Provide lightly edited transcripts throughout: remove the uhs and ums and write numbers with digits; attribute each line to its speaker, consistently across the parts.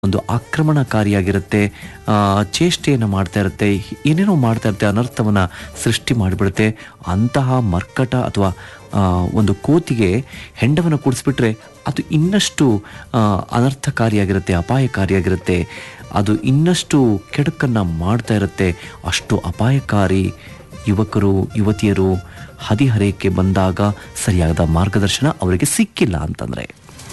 Speaker 1: ಒಂದು ಆಕ್ರಮಣಕಾರಿಯಾಗಿರುತ್ತೆ, ಚೇಷ್ಟೆಯನ್ನು ಮಾಡ್ತಾ ಇರುತ್ತೆ, ಏನೇನೋ ಮಾಡ್ತಾ ಇರುತ್ತೆ, ಅನರ್ಥವನ್ನು ಸೃಷ್ಟಿ ಮಾಡಿಬಿಡುತ್ತೆ. ಅಂತಹ ಮರ್ಕಟ ಅಥವಾ ಒಂದು ಕೋತಿಗೆ ಹೆಂಡವನ್ನು ಕೂಡಿಸ್ಬಿಟ್ರೆ ಅದು ಇನ್ನಷ್ಟು ಅನರ್ಥಕಾರಿಯಾಗಿರುತ್ತೆ, ಅಪಾಯಕಾರಿಯಾಗಿರುತ್ತೆ. ಅದು ಇನ್ನಷ್ಟು ಕೆಡುಕನ್ನು ಮಾಡ್ತಾ ಇರುತ್ತೆ. ಅಷ್ಟು ಅಪಾಯಕಾರಿ. ಯುವಕರು ಯುವತಿಯರು ಹದಿಹರೆಯಕ್ಕೆ ಬಂದಾಗ ಸರಿಯಾದ ಮಾರ್ಗದರ್ಶನ ಅವರಿಗೆ ಸಿಕ್ಕಿಲ್ಲ ಅಂತಂದರೆ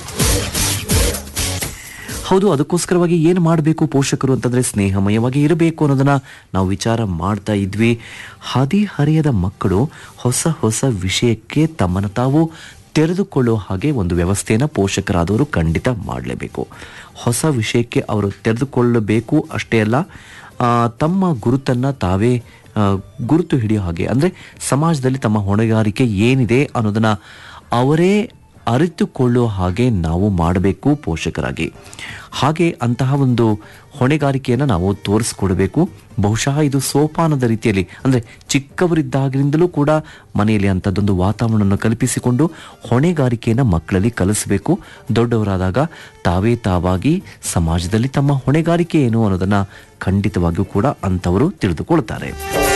Speaker 1: ಹೌದು. ಅದಕ್ಕೋಸ್ಕರವಾಗಿ ಏನು ಮಾಡಬೇಕು ಪೋಷಕರು ಅಂತಂದರೆ ಸ್ನೇಹಮಯವಾಗಿ ಇರಬೇಕು ಅನ್ನೋದನ್ನು ನಾವು ವಿಚಾರ ಮಾಡ್ತಾ ಇದ್ವಿ. ಹದಿಹರೆಯದ ಮಕ್ಕಳು ಹೊಸ ಹೊಸ ವಿಷಯಕ್ಕೆ ತಮ್ಮನ್ನು ತಾವು ತೆರೆದುಕೊಳ್ಳೋ ಹಾಗೆ ಒಂದು ವ್ಯವಸ್ಥೆಯನ್ನು ಪೋಷಕರಾದವರು ಖಂಡಿತ ಮಾಡಲೇಬೇಕು. ಹೊಸ ವಿಷಯಕ್ಕೆ ಅವರು ತೆರೆದುಕೊಳ್ಳಬೇಕು ಅಷ್ಟೇ ಅಲ್ಲ, ತಮ್ಮ ಗುರುತನ್ನು ತಾವೇ ಗುರುತು ಹಿಡಿಯೋ ಹಾಗೆ, ಅಂದರೆ ಸಮಾಜದಲ್ಲಿ ತಮ್ಮ ಹೊಣೆಗಾರಿಕೆ ಏನಿದೆ ಅನ್ನೋದನ್ನು ಅವರೇ ಅರಿತುಕೊಳ್ಳುವ ಹಾಗೆ ನಾವು ಮಾಡಬೇಕು ಪೋಷಕರಾಗಿ. ಹಾಗೆ ಅಂತಹ ಒಂದು ಹೊಣೆಗಾರಿಕೆಯನ್ನು ನಾವು ತೋರಿಸ್ಕೊಡ್ಬೇಕು. ಬಹುಶಃ ಇದು ಸೋಪಾನದ ರೀತಿಯಲ್ಲಿ, ಅಂದರೆ ಚಿಕ್ಕವರಿದ್ದಾಗಿನಿಂದಲೂ ಕೂಡ ಮನೆಯಲ್ಲಿ ಅಂಥದ್ದೊಂದು ವಾತಾವರಣವನ್ನು ಕಲ್ಪಿಸಿಕೊಂಡು ಹೊಣೆಗಾರಿಕೆಯನ್ನು ಮಕ್ಕಳಲ್ಲಿ ಕಲಿಸಬೇಕು. ದೊಡ್ಡವರಾದಾಗ ತಾವೇ ತಾವಾಗಿ ಸಮಾಜದಲ್ಲಿ ತಮ್ಮ ಹೊಣೆಗಾರಿಕೆ ಏನು ಅನ್ನೋದನ್ನು ಖಂಡಿತವಾಗಿಯೂ ಕೂಡ ಅಂಥವರು ತಿಳಿದುಕೊಳ್ತಾರೆ.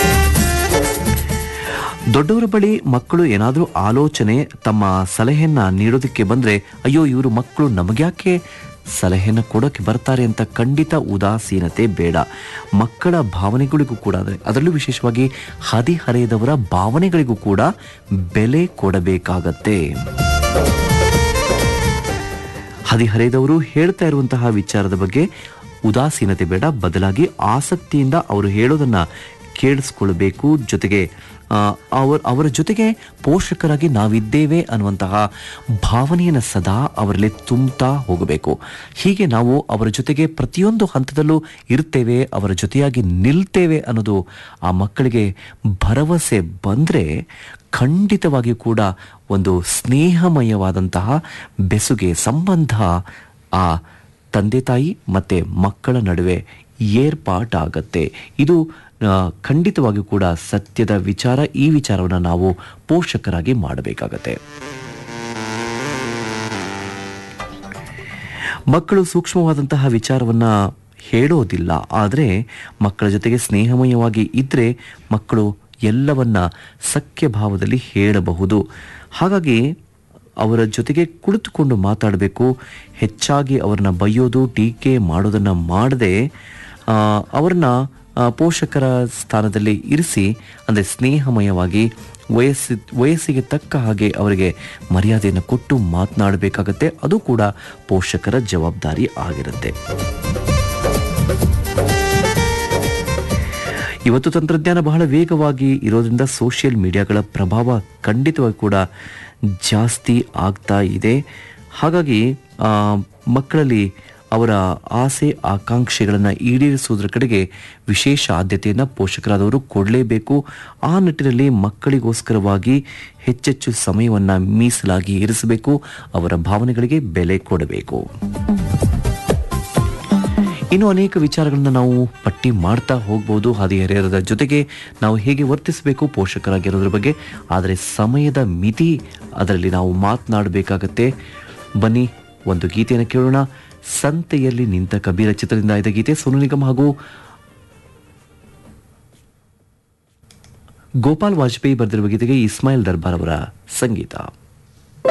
Speaker 1: ದೊಡ್ಡವರ ಬಳಿ ಮಕ್ಕಳು ಏನಾದರೂ ಆಲೋಚನೆ, ತಮ್ಮ ಸಲಹೆಯನ್ನು ನೀಡೋದಕ್ಕೆ ಬಂದರೆ, ಅಯ್ಯೋ ಇವರು ಮಕ್ಕಳು ನಮಗ್ಯಾಕೆ ಸಲಹೆಯನ್ನು ಕೊಡೋಕ್ಕೆ ಬರ್ತಾರೆ ಅಂತ ಖಂಡಿತ ಉದಾಸೀನತೆ ಬೇಡ. ಮಕ್ಕಳ ಭಾವನೆಗಳಿಗೂ ಕೂಡ, ಅಂದರೆ ಅದರಲ್ಲೂ ವಿಶೇಷವಾಗಿ ಹದಿಹರೆಯದವರ ಭಾವನೆಗಳಿಗೂ ಕೂಡ ಬೆಲೆ ಕೊಡಬೇಕಾಗತ್ತೆ. ಹದಿಹರೆಯದವರು ಹೇಳ್ತಾ ಇರುವಂತಹ ವಿಚಾರದ ಬಗ್ಗೆ ಉದಾಸೀನತೆ ಬೇಡ, ಬದಲಾಗಿ ಆಸಕ್ತಿಯಿಂದ ಅವರು ಹೇಳೋದನ್ನು ಕೇಳಿಸ್ಕೊಳ್ಬೇಕು. ಜೊತೆಗೆ ಅವರ ಜೊತೆಗೆ ಪೋಷಕರಾಗಿ ನಾವಿದ್ದೇವೆ ಅನ್ನುವಂತಹ ಭಾವನೆಯನ್ನು ಸದಾ ಅವರಲ್ಲಿ ತುಂಬುತ್ತಾ ಹೋಗಬೇಕು. ಹೀಗೆ ನಾವು ಅವರ ಜೊತೆಗೆ ಪ್ರತಿಯೊಂದು ಹಂತದಲ್ಲೂ ಇರ್ತೇವೆ, ಅವರ ಜೊತೆಯಾಗಿ ನಿಲ್ತೇವೆ ಅನ್ನೋದು ಆ ಮಕ್ಕಳಿಗೆ ಭರವಸೆ ಬಂದರೆ ಖಂಡಿತವಾಗಿಯೂ ಕೂಡ ಒಂದು ಸ್ನೇಹಮಯವಾದಂತಹ ಬೆಸುಗೆ ಸಂಬಂಧ ಆ ತಂದೆ ತಾಯಿ ಮತ್ತು ಮಕ್ಕಳ ನಡುವೆ ಏರ್ಪಾಟಾಗತ್ತೆ. ಇದು ಖಂಡಿತವಾಗಿಯೂ ಕೂಡ ಸತ್ಯದ ವಿಚಾರ. ಈ ವಿಚಾರವನ್ನು ನಾವು ಪೋಷಕರಾಗಿ ಮಾಡಬೇಕಾಗತ್ತೆ. ಮಕ್ಕಳು ಸೂಕ್ಷ್ಮವಾದಂತಹ ವಿಚಾರವನ್ನು ಹೇಳೋದಿಲ್ಲ, ಆದರೆ ಮಕ್ಕಳ ಜೊತೆಗೆ ಸ್ನೇಹಮಯವಾಗಿ ಇದ್ದರೆ ಮಕ್ಕಳು ಎಲ್ಲವನ್ನ ಸಖ್ಯ ಭಾವದಲ್ಲಿ ಹೇಳಬಹುದು. ಹಾಗಾಗಿ ಅವರ ಜೊತೆಗೆ ಕುಳಿತುಕೊಂಡು ಮಾತಾಡಬೇಕು. ಹೆಚ್ಚಾಗಿ ಅವರನ್ನ ಬೈಯೋದು, ಟೀಕೆ ಮಾಡೋದನ್ನು ಮಾಡದೆ ಅವರನ್ನ ಪೋಷಕರ ಸ್ಥಾನದಲ್ಲಿ ಇರಿಸಿ, ಅಂದರೆ ಸ್ನೇಹಮಯವಾಗಿ ವಯಸ್ಸಿಗೆ ತಕ್ಕ ಹಾಗೆ ಅವರಿಗೆ ಮರ್ಯಾದೆಯನ್ನು ಕೊಟ್ಟು ಮಾತನಾಡಬೇಕಾಗತ್ತೆ. ಅದು ಕೂಡ ಪೋಷಕರ ಜವಾಬ್ದಾರಿ ಆಗಿರುತ್ತೆ. ಇವತ್ತು ತಂತ್ರಜ್ಞಾನ ಬಹಳ ವೇಗವಾಗಿ ಇರೋದ್ರಿಂದ ಸೋಷಿಯಲ್ ಮೀಡಿಯಾಗಳ ಪ್ರಭಾವ ಖಂಡಿತವಾಗಿ ಕೂಡ ಜಾಸ್ತಿ ಆಗ್ತಾ ಇದೆ. ಹಾಗಾಗಿ ಮಕ್ಕಳಲ್ಲಿ ಅವರ ಆಸೆ ಆಕಾಂಕ್ಷೆಗಳನ್ನು ಈಡೇರಿಸುವುದರ ಕಡೆಗೆ ವಿಶೇಷ ಆದ್ಯತೆಯನ್ನು ಪೋಷಕರಾದವರು ಕೊಡಲೇಬೇಕು. ಆ ನಿಟ್ಟಿನಲ್ಲಿ ಮಕ್ಕಳಿಗೋಸ್ಕರವಾಗಿ ಹೆಚ್ಚೆಚ್ಚು ಸಮಯವನ್ನು ಮೀಸಲಾಗಿ ಇರಿಸಬೇಕು. ಅವರ ಭಾವನೆಗಳಿಗೆ ಬೆಲೆ ಕೊಡಬೇಕು. ಇನ್ನು ಅನೇಕ ವಿಚಾರಗಳನ್ನು ನಾವು ಪಟ್ಟಿ ಮಾಡ್ತಾ ಹೋಗ್ಬೋದು. ಹದಿಹರೆಯರ ಜೊತೆಗೆ ನಾವು ಹೇಗೆ ವರ್ತಿಸಬೇಕು ಪೋಷಕರಾಗಿರೋದ್ರ ಬಗ್ಗೆ. ಆದರೆ ಸಮಯದ ಮಿತಿ, ಅದರಲ್ಲಿ ನಾವು ಮಾತನಾಡಬೇಕಾಗತ್ತೆ. ಬನ್ನಿ ಒಂದು ಗೀತೆಯನ್ನು ಕೇಳೋಣ. ಸಂತೆಯಲ್ಲಿ ನಿಂತ ಕಬೀರ ಚಿತ್ರದಿಂದ ಆಯ್ದ ಗೀತೆ. ಸೋನು ನಿಗಮ್ ಹಾಗೂ ಗೋಪಾಲ್ ವಾಜಪೇಯಿ ಬರೆದಿರುವ ಗೀತೆಗೆ ಇಸ್ಮಾಯಿಲ್ ದರ್ಬಾರ್ ಅವರ ಸಂಗೀತ.